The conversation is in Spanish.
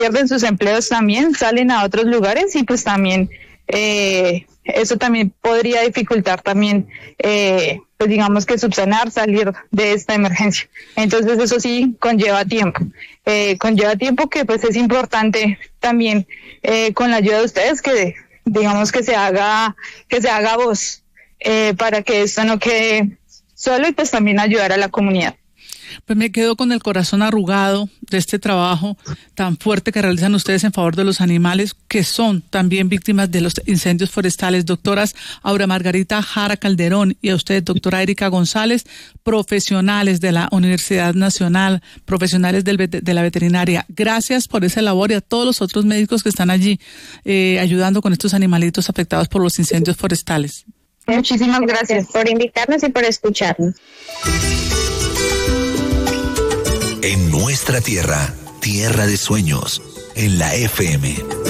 pierden sus empleos también salen a otros lugares y pues también eso también podría dificultar también pues digamos que subsanar, salir de esta emergencia. Entonces eso sí conlleva tiempo que pues es importante también con la ayuda de ustedes que digamos que se haga voz para que esto no quede solo y pues también ayudar a la comunidad. Pues me quedo con el corazón arrugado de este trabajo tan fuerte que realizan ustedes en favor de los animales que son también víctimas de los incendios forestales. Doctoras Aura Margarita Jara Calderón y a usted, doctora Erika González, profesionales de la Universidad Nacional, profesionales de la veterinaria. Gracias por esa labor y a todos los otros médicos que están allí ayudando con estos animalitos afectados por los incendios forestales. Muchísimas gracias por invitarnos y por escucharnos. En nuestra tierra, tierra de sueños, en la FM.